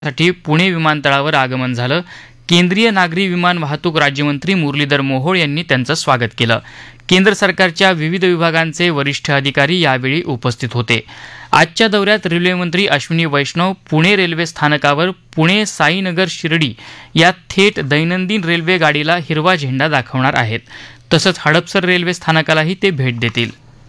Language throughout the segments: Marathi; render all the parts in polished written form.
साठी पुणे विमानतळावर आगमन झालं. केंद्रीय नागरी विमान वाहतूक राज्यमंत्री मुरलीधर मोहोळ यांनी त्यांचं स्वागत केलं. केंद्र सरकारच्या विविध विभागांचे वरिष्ठ अधिकारी यावेळी उपस्थित होते. आजच्या दौऱ्यात रेल्वेमंत्री अश्विनी वैष्णव पुणे रेल्वे स्थानकावर पुणे साईनगर शिर्डी या थेट दैनंदिन रेल्वे गाडीला हिरवा झेंडा दाखवणार आहेत. तसंच हडपसर रेल्वे स्थानकालाही ते भेट देतील.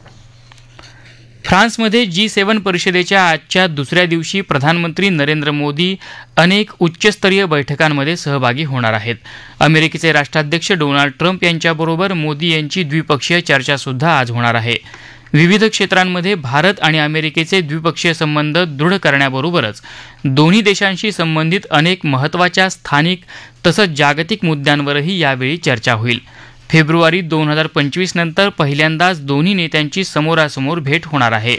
फ्रान्समध्ये G7 परिषदेच्या आजच्या दुसऱ्या दिवशी प्रधानमंत्री नरेंद्र मोदी अनेक उच्चस्तरीय बैठकांमध्ये सहभागी होणार आहेत. अमेरिकेचे राष्ट्राध्यक्ष डोनाल्ड ट्रम्प यांच्याबरोबर मोदी यांची द्विपक्षीय चर्चासुद्धा आज होणार आहे. विविध क्षेत्रांमध्ये भारत आणि अमेरिकेचे द्विपक्षीय संबंध दृढ करण्याबरोबरच दोन्ही देशांशी संबंधित अनेक महत्त्वाच्या स्थानिक तसंच जागतिक मुद्द्यांवरही यावेळी चर्चा होईल. फेब्रुवारी 2025 नंतर पहिल्यांदाच दोन्ही नेत्यांची समोरासमोर भेट होणार आहे.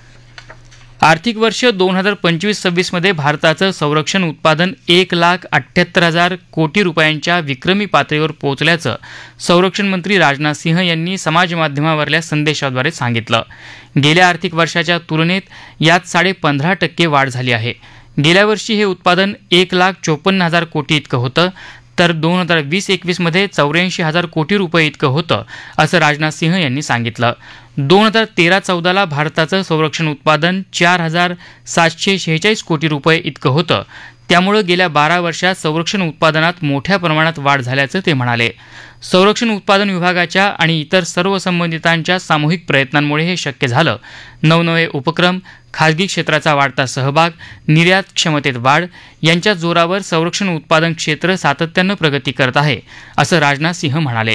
आर्थिक वर्ष 2025-26 मध्ये भारताचं संरक्षण उत्पादन 1,78,000 कोटी रुपयांच्या विक्रमी पातळीवर पोहोचल्याचं संरक्षण मंत्री राजनाथ सिंह यांनी समाजमाध्यमावरल्या संदेशाद्वारे सांगितलं. गेल्या आर्थिक वर्षाच्या तुलनेत यात 15.5% वाढ झाली आहे. गेल्या वर्षी हे उत्पादन 1,54,000 कोटी इतकं होतं, तर 2020-21 मध्ये 84,000 कोटी रुपये इतकं होतं, असं राजनाथ सिंह यांनी सांगितलं. 2013-14ला भारताचं संरक्षण उत्पादन 4,746 कोटी रुपये इतकं होतं. त्यामुळे गेल्या 12 वर्षात संरक्षण उत्पादनात मोठ्या प्रमाणात वाढ झाल्याचं ते म्हणाले. संरक्षण उत्पादन विभागाच्या आणि इतर सर्व संबंधितांच्या सामूहिक प्रयत्नांमुळे हे शक्य झालं. नवनवे उपक्रम, खाजगी क्षेत्राचा वाढता सहभाग, निर्यात क्षमतेत वाढ यांच्या जोरावर संरक्षण उत्पादन क्षेत्र सातत्यानं प्रगती करत आहे, असं राजनाथ सिंह म्हणाले.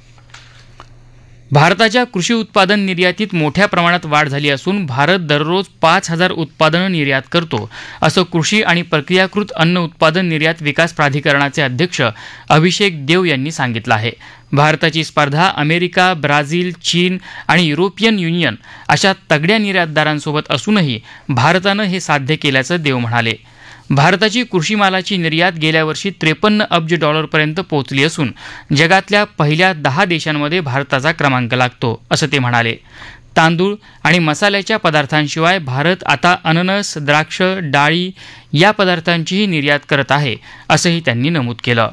भारताच्या कृषी उत्पादन निर्यातीत मोठ्या प्रमाणात वाढ झाली असून भारत दररोज 5,000 उत्पादनं निर्यात करतो, असं कृषी आणि प्रक्रियाकृत अन्न उत्पादन निर्यात विकास प्राधिकरणाचे अध्यक्ष अभिषेक देव यांनी सांगितलं आहे. भारताची स्पर्धा अमेरिका, ब्राझील, चीन आणि युरोपियन युनियन अशा तगड्या निर्यातदारांसोबत असूनही भारतानं हे साध्य केल्याचं देव म्हणाले. भारताची कृषी मालाची निर्यात गेल्या वर्षी 53 अब्ज डॉलरपर्यंत पोहोचली असून जगातल्या पहिल्या 10 देशांमध्ये भारताचा क्रमांक लागतो, असं ते म्हणाले. तांदूळ आणि मसाल्याच्या पदार्थांशिवाय भारत आता अननस, द्राक्ष, डाळी या पदार्थांचीही निर्यात करत आहे, असंही त्यांनी नमूद केलं.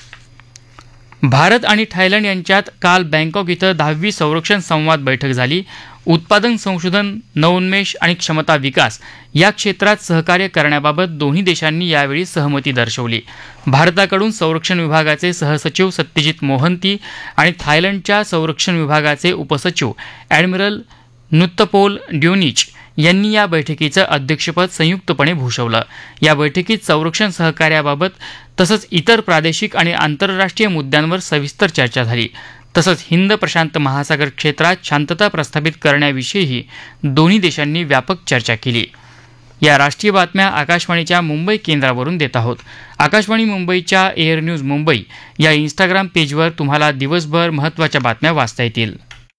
भारत आणि थायलंड यांच्यात काल बँकॉक इथं 10वी संरक्षण संवाद बैठक झाली. उत्पादन संशोधन, नवोन्मेष आणि क्षमता विकास या क्षेत्रात सहकार्य करण्याबाबत दोन्ही देशांनी यावेळी सहमती दर्शवली. भारताकडून संरक्षण विभागाचे सहसचिव सत्यजित मोहंती आणि थायलंडच्या संरक्षण विभागाचे उपसचिव ॲडमिरल नुत्तपोल ड्योनिच यांनी या बैठकीचं अध्यक्षपद संयुक्तपणे भूषवलं. या बैठकीत संरक्षण सहकार्याबाबत तसंच इतर प्रादेशिक आणि आंतरराष्ट्रीय मुद्द्यांवर सविस्तर चर्चा झाली. तसंच हिंद प्रशांत महासागर क्षेत्रात शांतता प्रस्थापित करण्याविषयीही दोन्ही देशांनी व्यापक चर्चा केली. या राष्ट्रीय बातम्या आकाशवाणीच्या मुंबई केंद्रावरून देत आहोत. आकाशवाणी मुंबईच्या एअर न्यूज मुंबई या इंस्टाग्राम पेजवर तुम्हाला दिवसभर महत्त्वाच्या बातम्या वाचता येतील.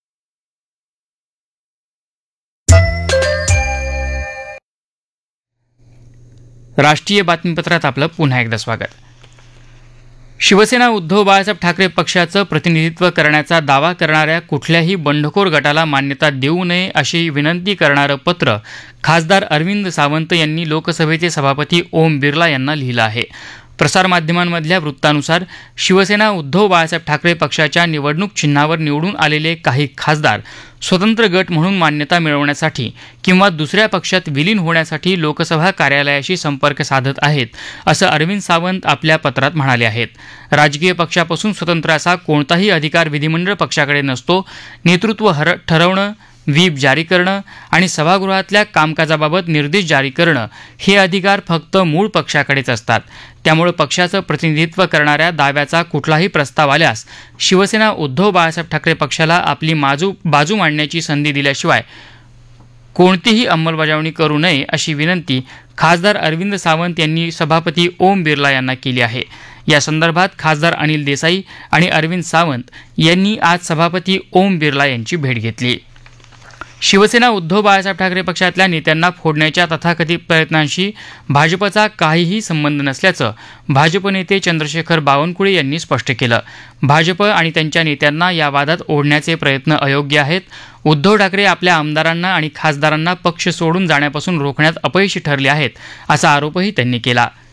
राष्ट्रीय बातमीपत्रात आपलं पुन्हा एकदा स्वागत. शिवसेना उद्धव बाळासाहेब ठाकरे पक्षाचं प्रतिनिधित्व करण्याचा दावा करणाऱ्या कुठल्याही बंडखोर गटाला मान्यता देऊ नये अशी विनंती करणारं पत्र खासदार अरविंद सावंत यांनी लोकसभेचे सभापती ओम बिर्ला यांना लिहिलं आहे. प्रसारमाध्यमांमधल्या वृत्तानुसार शिवसेना उद्धव बाळासाहेब ठाकरे पक्षाच्या निवडणूक चिन्हावर निवडून आलेले काही खासदार स्वतंत्र गट म्हणून मान्यता मिळवण्यासाठी किंवा दुसऱ्या पक्षात विलीन होण्यासाठी लोकसभा कार्यालयाशी संपर्क साधत आहेत, असं अरविंद सावंत आपल्या पत्रात म्हणाले आहेत. राजकीय पक्षापासून स्वतंत्र असा कोणताही अधिकार विधिमंडळ पक्षाकडे नसतो. नेतृत्व ठरवणं, व्हीप जारी करणं आणि सभागृहातल्या कामकाजाबाबत निर्देश जारी करणं हे अधिकार फक्त मूळ पक्षाकडेच असतात. त्यामुळे पक्षाचं प्रतिनिधित्व करणाऱ्या दाव्याचा कुठलाही प्रस्ताव आल्यास शिवसेना उद्धव बाळासाहेब ठाकरे पक्षाला आपली बाजू मांडण्याची संधी दिल्याशिवाय कोणतीही अंमलबजावणी करू नये अशी विनंती खासदार अरविंद सावंत यांनी सभापती ओम बिर्ला यांना केली आहे. या संदर्भात खासदार अनिल देसाई आणि अरविंद सावंत यांनी आज सभापती ओम बिर्ला यांची भेट घेतली. शिवसेना उद्धव बाळासाहेब ठाकरे पक्षातल्या नेत्यांना फोडण्याच्या तथाकथित प्रयत्नांशी भाजपचा काहीही संबंध नसल्याचं भाजप नेते चंद्रशेखर बावनकुळे यांनी स्पष्ट केलं. भाजप आणि त्यांच्या नेत्यांना या वादात ओढण्याचे प्रयत्न अयोग्य आहेत. उद्धव ठाकरे आपल्या आमदारांना आणि खासदारांना पक्ष सोडून जाण्यापासून रोखण्यात अपयशी ठरले आहेत, असा आरोपही त्यांनी केला.